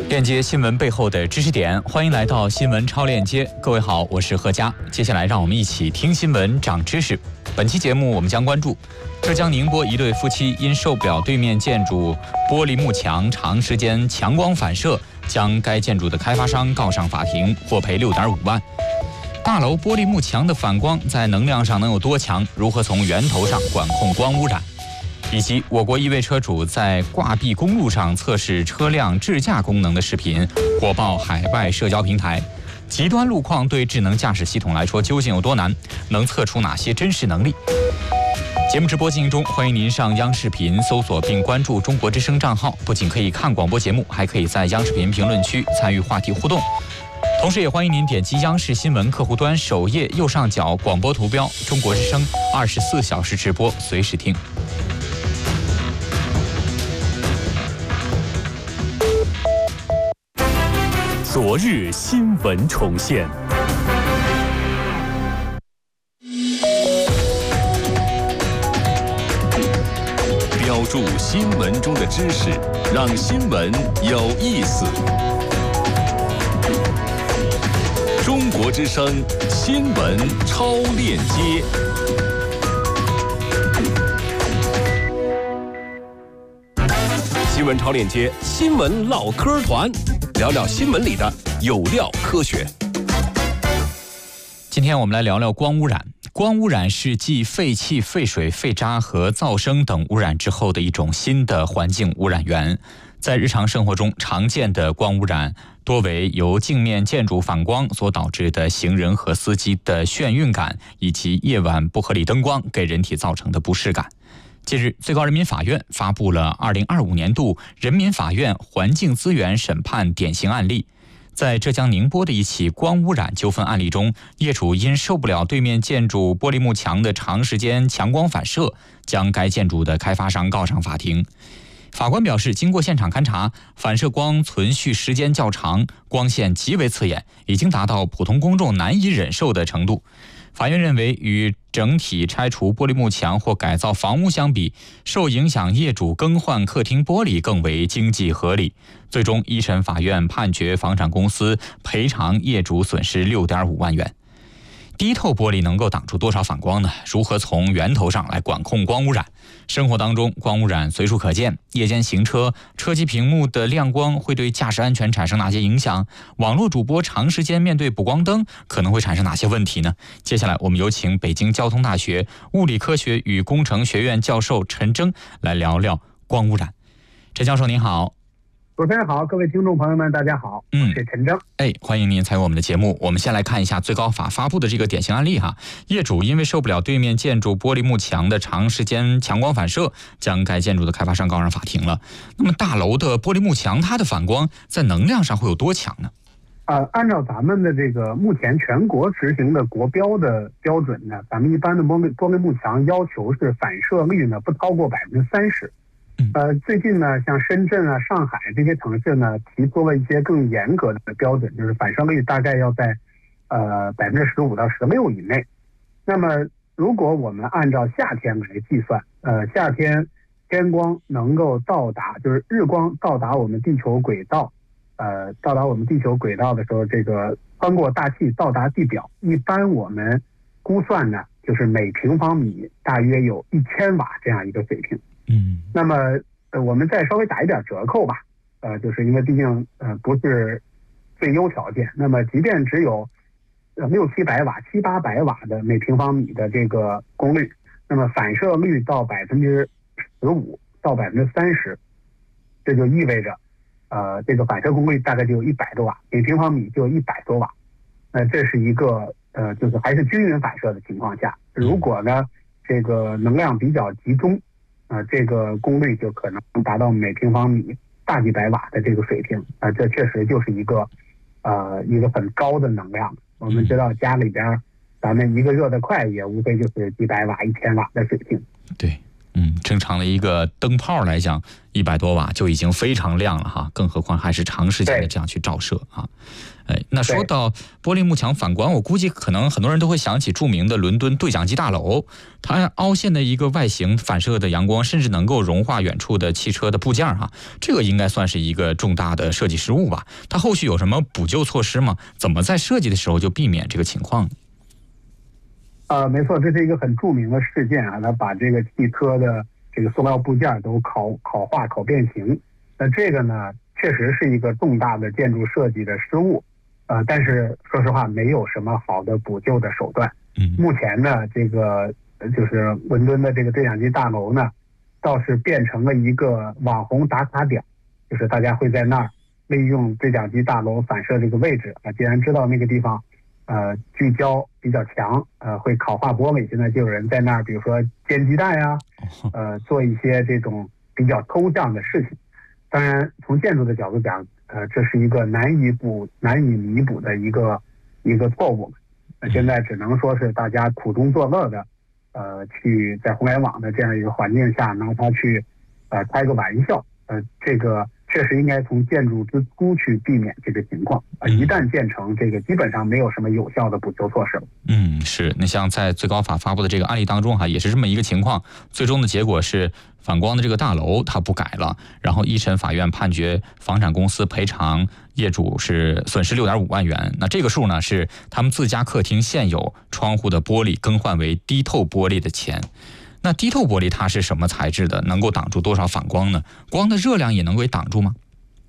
链接新闻背后的知识点，欢迎来到新闻超链接。各位好，我是何佳。接下来让我们一起听新闻长知识。本期节目我们将关注浙江宁波一对夫妻因受不了对面建筑玻璃幕墙长时间强光反射，将该建筑的开发商告上法庭，获赔6.5万。大楼玻璃幕墙的反光在能量上能有多强？如何从源头上管控光污染？以及我国一位车主在挂壁公路上测试车辆智驾功能的视频火爆海外社交平台。极端路况对智能驾驶系统来说究竟有多难？能测出哪些真实能力？节目直播进行中，欢迎您上央视频搜索并关注中国之声账号，不仅可以看广播节目，还可以在央视频评论区参与话题互动。同时也欢迎您点击央视新闻客户端首页右上角广播图标中国之声24小时直播，随时听。 昨日新闻重现，标注新闻中的知识，让新闻有意思。中国之声新闻超链接。新闻超链接，新闻唠嗑团，聊聊新闻里的有料科学。 今天我们来聊聊光污染。光污染是继废气、废水、废渣和噪声等污染之后的一种新的环境污染源。在日常生活中常见的光污染多为由镜面建筑反光所导致的行人和司机的眩晕感，以及夜晚不合理灯光给人体造成的不适感。近日，最高人民法院发布了2025年度人民法院环境资源审判典型案例。在浙江宁波的一起光污染纠纷案例中，业主因受不了对面建筑玻璃幕墙的长时间强光反射，将该建筑的开发商告上法庭。法官表示，经过现场勘查，反射光存续时间较长，光线极为刺眼，已经达到普通公众难以忍受的程度。法院认为，与整体拆除玻璃幕墙或改造房屋相比，受影响业主更换客厅玻璃更为经济合理。最终，一审法院判决房产公司赔偿业主损失6.5万元。低透玻璃能够挡住多少反光呢？如何从源头上来管控光污染？生活当中光污染随处可见，夜间行车，车机屏幕的亮光会对驾驶安全产生哪些影响？网络主播长时间面对补光灯可能会产生哪些问题呢？接下来我们有请北京交通大学物理科学与工程学院教授陈征来聊聊光污染。陈教授您好。 主持人好，各位听众朋友们大家好，我是陈征。 欢迎您参与我们的节目。我们先来看一下最高法发布的这个典型案例哈。业主因为受不了对面建筑玻璃幕墙的长时间强光反射，将该建筑的开发商告上法庭了。那么大楼的玻璃幕墙，它的反光在能量上会有多强呢？ 按照咱们的这个目前全国执行的国标的标准呢，咱们一般的玻璃幕墙要求是反射率呢不超过30%。最近呢，像深圳啊、上海这些城市呢，提出了一些更严格的标准，就是反射率大概要在15%到16%以内。那么，如果我们按照夏天来计算，夏天天光能够到达，就是日光到达我们地球轨道，到达我们地球轨道的时候，这个穿过大气到达地表，一般我们估算呢，就是每平方米大约有1000瓦这样一个水平。那么我们再稍微打一点折扣吧，就是因为毕竟不是最优条件，那么即便只有600-700瓦、700-800瓦的每平方米的这个功率，那么反射率到15%到30%，这就意味着这个反射功率大概就有100多瓦，每平方米就有100多瓦。这是一个就是还是均匀反射的情况下，如果呢这个能量比较集中，这个功率就可能达到每平方米大几百瓦的这个水平。这确实就是一个很高的能量。我们知道家里边咱们一个热得快也无非就是几百瓦、1000瓦的水平。 对， 正常的一个灯泡来讲，100多瓦就已经非常亮了哈，更何况还是长时间的这样去照射啊。那说到玻璃幕墙反光，我估计可能很多人都会想起著名的伦敦对讲机大楼，它凹陷的一个外形反射的阳光，甚至能够融化远处的汽车的部件哈，这个应该算是一个重大的设计失误吧？它后续有什么补救措施吗？怎么在设计的时候就避免这个情况呢？ 没错，这是一个很著名的事件啊，它把这个汽车的这个塑料部件都烤化、烤变形。那这个呢，确实是一个重大的建筑设计的失误。但是说实话，没有什么好的补救的手段。目前呢，这个就是伦敦的这个对讲机大楼呢，倒是变成了一个网红打卡点，就是大家会在那儿利用对讲机大楼反射这个位置啊，既然知道那个地方聚焦比较强，会烤化玻璃，现在就有人在那儿，比如说煎鸡蛋呀，做一些这种比较抽象的事情。当然，从建筑的角度讲，这是一个难以弥补的一个错误。现在只能说是大家苦中作乐的，去在互联网的这样一个环境下拿它去开个玩笑。这个确实应该从建筑之初去避免这个情况。一旦建成，这个基本上没有什么有效的补救措施了。 是。那像在最高法发布的这个案例当中哈，也是这么一个情况。最终的结果是反光的这个大楼它不改了，然后一审法院判决房产公司赔偿业主是损失6.5万元。那这个数呢，是他们自家客厅现有窗户的玻璃更换为低透玻璃的钱。那低透玻璃它是什么材质的？能够挡住多少反光呢？光的热量也能给挡住吗？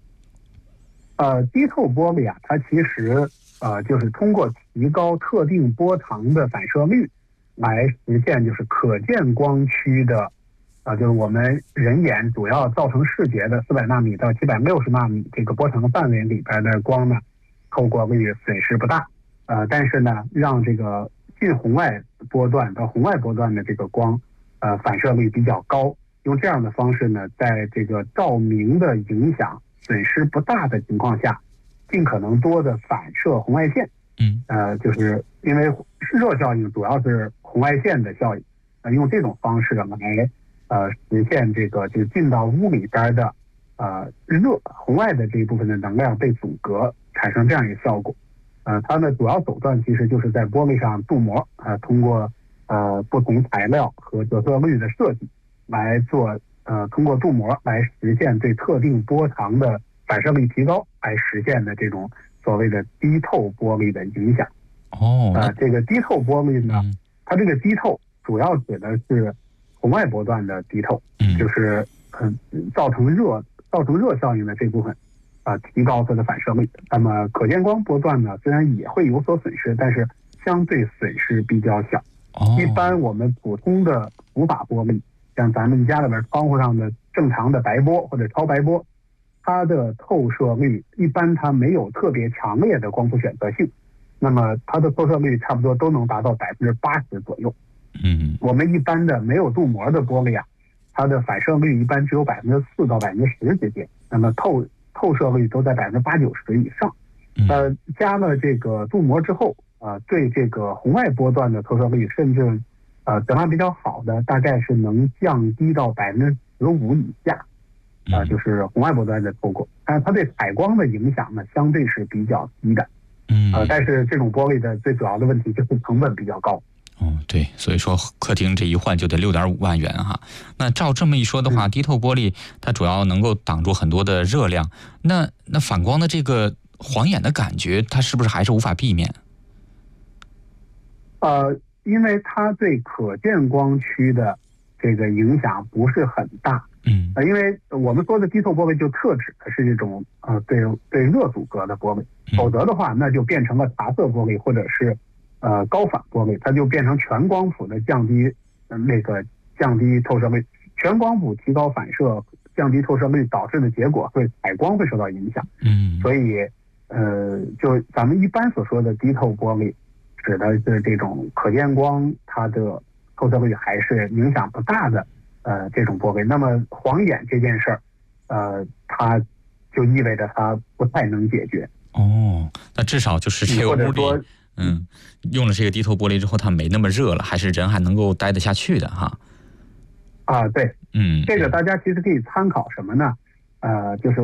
低透玻璃啊，它其实就是通过提高特定波长的反射率来实现就是可见光区的就是我们人眼主要造成视觉的400纳米到760纳米这个波长范围里边的光呢，透过率损失不大。但是呢，让这个近红外波段到红外波段的这个光反射率比较高，用这样的方式呢，在这个照明的影响损失不大的情况下，尽可能多的反射红外线。就是因为热效应主要是红外线的效应，用这种方式来实现这个就进到屋里边的红外的这一部分的能量被阻隔，产生这样一个效果。它的主要手段其实就是在玻璃上镀膜，通过不同材料和折射率的设计来做通过镀膜来实现对特定波长的反射率提高，来实现的这种所谓的低透玻璃的影响。这个低透玻璃呢，它这个低透主要指的是红外波段的低透，就是造成热效应的这部分提高它的反射率。那么可见光波段呢，虽然也会有所损失，但是相对损失比较小。一般我们普通的无法玻璃，像咱们家里边窗户上的正常的白波或者超白波，它的透射率一般它没有特别强烈的光谱选择性，那么它的透射率差不多都能达到80%左右。我们一般的没有镀膜的玻璃啊，它的反射率一般只有4%到10%之间，那么透射率都在80%、90%以上。加了这个镀膜之后，对这个红外波段的透射率，甚至质量比较好的，大概是能降低到15%以下。就是红外波段的透过，但是它对采光的影响呢，相对是比较低的。但是这种玻璃的最主要的问题就是成本比较高。 对，所以说客厅这一换就得6.5万元哈。那照这么一说的话，低透玻璃它主要能够挡住很多的热量，那反光的这个晃眼的感觉，它是不是还是无法避免？ 因为它对可见光区的这个影响不是很大。因为我们说的低透玻璃就特指的是这种对热阻隔的玻璃，否则的话那就变成了茶色玻璃或者是高反玻璃，它就变成全光谱的降低透射率，全光谱提高反射降低透射率导致的结果会采光会受到影响。所以就咱们一般所说的低透玻璃指的是这种可见光它的透射率还是影响不大的这种玻璃。那么晃眼这件事儿它就意味着它不太能解决。 那至少就是这个屋里用了这个低透玻璃之后，它没那么热了，还是人还能够待得下去的哈。 啊，对，这个大家其实可以参考什么呢？就是